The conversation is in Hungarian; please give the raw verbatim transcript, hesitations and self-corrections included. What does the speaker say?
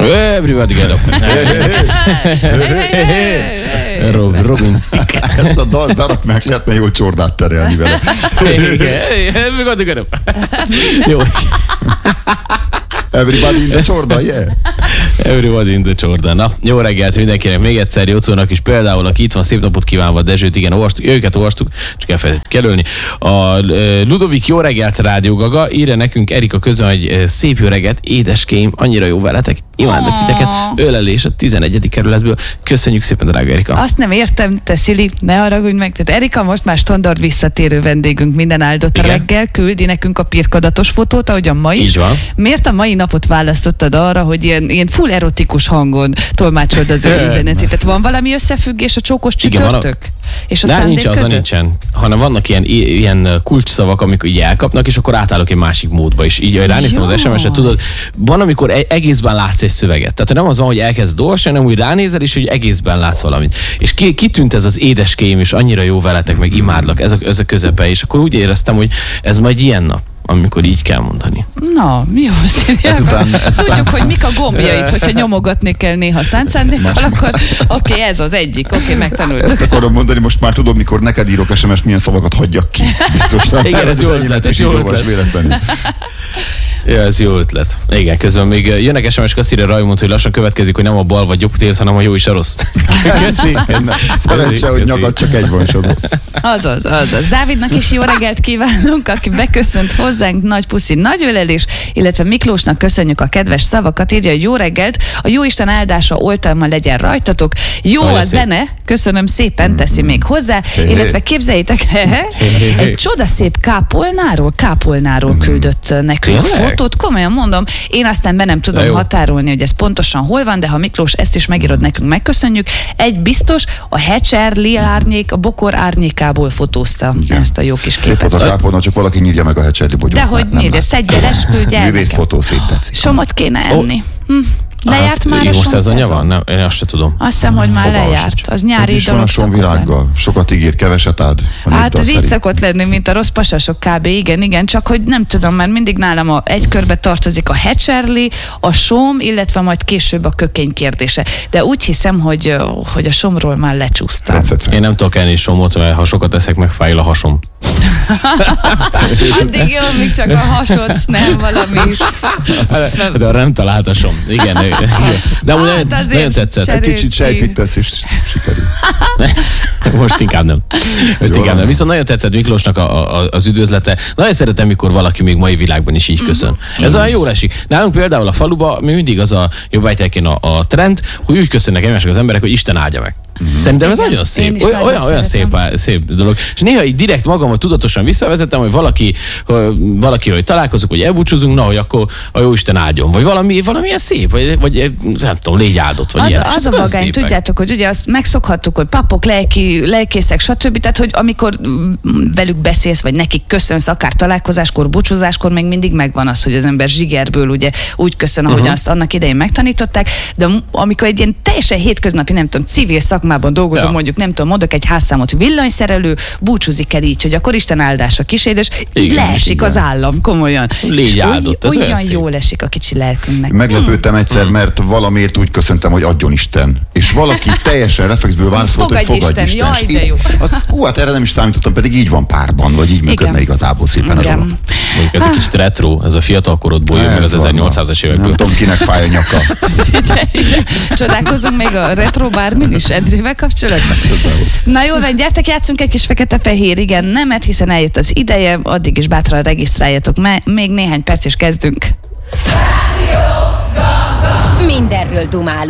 Everybody get up. Romantik. Ezt a dalt beraknák, lehetne jól csordát terelni vele. Everybody get up. Jó. Everybody in the csorda, yeah. Everybody in the csorda. Na, jó reggelt mindenkinek. Még egyszer Jocónak is például, aki itt van, szép napot kívánva, Dezsőt, igen, olvastuk, őket olvastuk, csak elfelejtettük jelölni. A Ludovik, jó reggelt, Rádió Gaga, írja nekünk Erika közön, hogy szép jó reggelt, édeském, annyira jó veletek, imádnak titeket, ölelés a tizenegyedik kerületből. Köszönjük szépen, drága Erika. Azt nem értem, te Szili, ne haragudj meg. Tehát Erika most már standard visszatérő vendégünk, minden áldott reggel küldi nekünk a pirkadatos fotót, ahogy a ma is. Így van. Miért a mai napot választottad arra, hogy ilyen, ilyen full erotikus hangon tolmácsold az ő üzenetét? Tehát van valami összefüggés a csókos csütörtök? És a szándék nincs, között? Az nincsen, hanem vannak ilyen, ilyen kulcsszavak, amikor így elkapnak, és akkor átállok egy másik módba is. Így, hogy ránéztem az es em es-et, tudod, van, amikor egészben látsz egy szöveget. Tehát nem az van, hogy elkezd olvasni, hanem úgy ránézel, és hogy egészben látsz valamit. És ki, kitűnt ez az édeském, és annyira jó veletek, meg imádlak, ez a, ez a közepe, és akkor úgy éreztem, hogy ez majd ilyen nap, amikor így kell mondani. Na, jó szívem. Tudjuk, után... hogy mik a gombjait, hogyha nyomogatni kell néha szánt szándékkal, akkor oké, okay, ez az egyik, oké, okay, megtanultuk. Ezt akarom mondani, most már tudom, mikor neked írok es em es, milyen szavakat hagyjak ki. Biztos nem. Igen, ez jó ötlet, ez jó ötlet. Ja, ez jó ötlet. Igen, közben még jönnek es em es-k, azt írja Rajmond, hogy lassan következik, hogy nem a bal vagy jobb télt, hanem a jó és a rossz. Szerencse, hogy nyagad csak egy van, és az rossz. Azaz, azaz. Dávidnak is jó reggelt kívánunk, aki beköszönt hozzánk, nagy puszi, nagy ölelés, illetve Miklósnak köszönjük a kedves szavakat, írja, hogy jó reggelt, a jóisten áldása oltalma legyen rajtatok, jó a zene, köszönöm szépen, teszi még hozzá, illetve képzeljétek, egy csodaszép kápolnáról, kápolnáról küldött nekünk fotót, komolyan mondom, én aztán be nem tudom határolni, hogy ez pontosan hol van, de ha Miklós ezt is megírod nekünk, megköszönjük. Egy biztos, a Hecserli árnyék, a Bokor árnyékából fotózta igen. Ezt a jó kis képet. Szép az a kápolna, csak valaki nyírja meg a Hecserli bogyót. De hogy nyírja, szedje eskü, gyermeke. Művészfotó, szép tetszik. Somot kéne enni. Hm. Lejárt hát, már a som szezonja van? Nem, én azt se tudom. Azt hiszem, hogy már Fogalmas lejárt. Az nyári dolog van a somvirággal. Sokat ígér, keveset ad. Hát ez így szokott lenni, mint a rossz pasasok kb. Igen, igen, csak hogy nem tudom, mert mindig nálam a, egy körbe tartozik a Hecserli, a som, illetve majd később a kökény kérdése. De úgy hiszem, hogy, hogy a somról már lecsúsztam. Én nem tudok enni somot, mert ha sokat eszek, megfájul a hasom. Addig jó, még csak a hasod, nem valami. De nem talált a som. Igen, de amúgy hát nagyon, nagyon tetszett. Egy kicsit sejpítesz, és sikerül. Most inkább nem. Most Jó, inkább nem. Viszont nagyon tetszett Miklósnak a, a, az üdvözlete. Nagyon szeretem, mikor valaki még mai világban is így köszön. Mm-hmm. Ez olyan jól esik. Nálunk például a faluba mi mindig az a jobbájtelkén a, a trend, hogy úgy köszönnek egymásnak az emberek, hogy Isten áldja meg. Mm-hmm. Szerintem ez igen, nagyon szép. Olyan, nagyon olyan szép, szép dolog. És néha így direkt magamat tudatosan visszavezetem, hogy valaki, valaki hogy találkozunk, hogy elbúcsúzunk, na, hogy akkor a jó Isten áldjon. Vagy valami, valamilyen szép, vagy, vagy nem tudom, légy áldott, vagy az, ilyen. Az a magány, tudjátok, hogy ugye azt megszokhattuk, hogy papok, lelki, lelkészek, stb. Tehát, hogy amikor velük beszélsz, vagy nekik köszönsz, akár találkozáskor, búcsúzáskor, még mindig megvan az, hogy az ember zsigerből ugye úgy köszön, ahogy uh-huh. azt annak idején megtanították, de amikor egy ilyen teljesen hétköznapi, nem tudom, civil szakmában dolgozom, ja. mondjuk, nem tudom, mondok egy házszámot, villanyszerelő, búcsúzik el így, hogy akkor Isten áldása kísér, és így leesik igen. az állam, komolyan. Légy áldott, ez olyan jól esik a kicsi lelkünknek. Meglepődtem hmm. egyszer, mert valamiért úgy köszöntem, hogy adjon Isten. És valaki teljesen reflexből válaszolt, hogy fogadj Isten. Jaj, de jó. Az, hú, hát erre nem is számítottam, pedig így van párban, vagy így működne igazából szépen igen. a dolog. Mondjuk ez egy kicsit retro, ez a fiatal korodból jön, meg az ezernyolcszázas évekből. Nem tudom, kinek fáj a nyaka. Csodálkozunk még a retro bármin is Endrével kapcsolatban. Na jó, van, gyertek, játszunk egy kis fekete-fehér, igen, nemet, hiszen eljött az ideje, addig is bátran regisztráljatok, még néhány perc is kezdünk. Mindenről dumálunk.